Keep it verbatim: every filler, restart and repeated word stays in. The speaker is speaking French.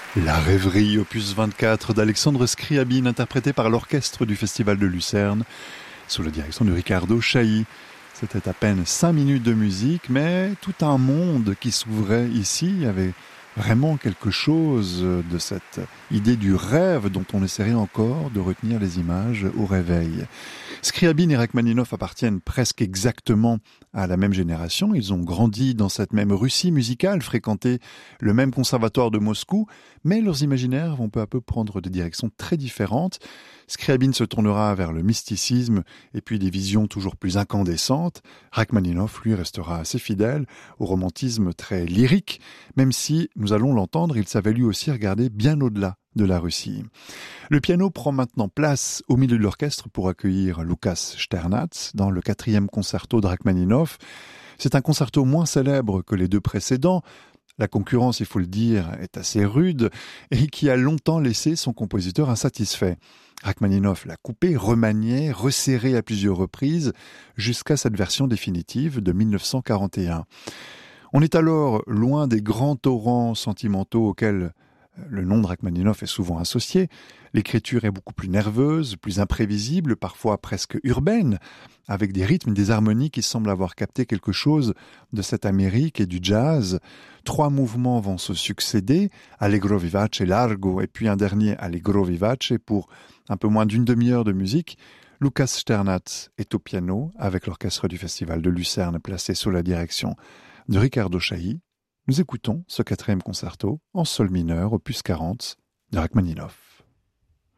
La rêverie, opus vingt-quatre d'Alexandre Scriabine, interprété par l'orchestre du Festival de Lucerne, sous la direction de Riccardo Chailly. C'était à peine cinq minutes de musique, mais tout un monde qui s'ouvrait ici. Il y avait vraiment quelque chose de cette idée du rêve dont on essaierait encore de retenir les images au réveil. Scriabine et Rachmaninov appartiennent presque exactement à la même génération. Ils ont grandi dans cette même Russie musicale, fréquenté le même conservatoire de Moscou, mais leurs imaginaires vont peu à peu prendre des directions très différentes. Scriabine se tournera vers le mysticisme et puis des visions toujours plus incandescentes. Rachmaninov, lui, restera assez fidèle au romantisme très lyrique, même si, nous allons l'entendre, il savait lui aussi regarder bien au-delà de la Russie. Le piano prend maintenant place au milieu de l'orchestre pour accueillir Lukas Sternatz dans le quatrième concerto de Rachmaninov. C'est un concerto moins célèbre que les deux précédents. La concurrence, il faut le dire, est assez rude et qui a longtemps laissé son compositeur insatisfait. Rachmaninov l'a coupé, remanié, resserré à plusieurs reprises jusqu'à cette version définitive de mille neuf cent quarante et un. On est alors loin des grands torrents sentimentaux auxquels le nom de Rachmaninov est souvent associé. L'écriture est beaucoup plus nerveuse, plus imprévisible, parfois presque urbaine, avec des rythmes, des harmonies qui semblent avoir capté quelque chose de cette Amérique et du jazz. Trois mouvements vont se succéder, Allegro vivace, largo, et puis un dernier Allegro vivace pour un peu moins d'une demi-heure de musique. Lukas Sternatz est au piano, avec l'orchestre du Festival de Lucerne placé sous la direction de Riccardo Chailly. Nous écoutons ce quatrième concerto en sol mineur, opus quarante de Rachmaninov.